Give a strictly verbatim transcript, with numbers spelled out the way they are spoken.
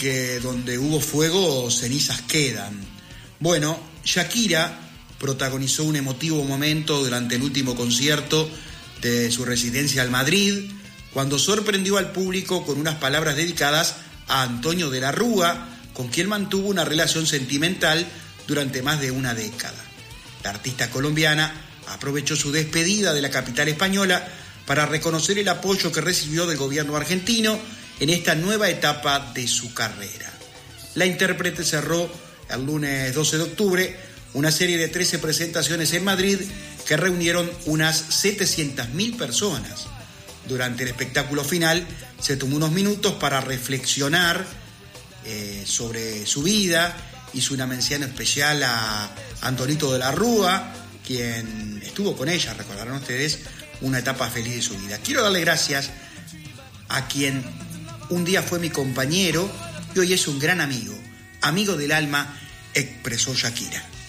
que donde hubo fuego, cenizas quedan. Bueno, Shakira protagonizó un emotivo momento durante el último concierto de su residencia en Madrid, cuando sorprendió al público con unas palabras dedicadas a Antonio de la Rúa, con quien mantuvo una relación sentimental durante más de una década. La artista colombiana aprovechó su despedida de la capital española para reconocer el apoyo que recibió del gobierno argentino en esta nueva etapa de su carrera. La intérprete cerró el lunes doce de octubre una serie de trece presentaciones en Madrid que reunieron unas setecientas mil personas. Durante el espectáculo final se tomó unos minutos para reflexionar eh, sobre su vida. Hizo una mención especial a Antonito de la Rúa, quien estuvo con ella, recordarán ustedes, una etapa feliz de su vida. Quiero darle gracias a quien un día fue mi compañero y hoy es un gran amigo, amigo del alma, expresó Shakira.